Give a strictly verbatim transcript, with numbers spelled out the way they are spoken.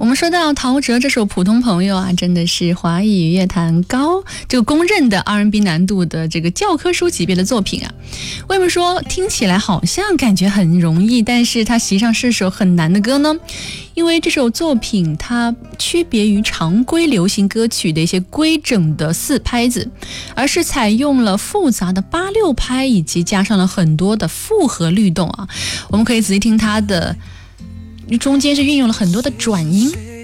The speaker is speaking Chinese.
我们说到陶喆这首《普通朋友》啊，真的是华语乐坛高这个公认的 R and B 难度的这个教科书级别的作品啊。为什么说听起来好像感觉很容易，但是它实际上是首很难的歌呢？因为这首作品它区别于常规流行歌曲的一些规整的四拍子，而是采用了复杂的八六拍，以及加上了很多的复合律动啊。我们可以仔细听它的中间是运用了很多的转音。